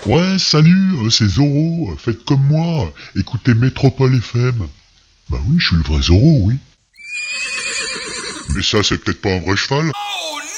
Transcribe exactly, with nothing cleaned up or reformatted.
Ouais, salut, euh, c'est Zoro, euh, faites comme moi, euh, écoutez Métropole F M. Bah oui, je suis le vrai Zoro, oui. Mais ça, c'est peut-être pas un vrai cheval. Oh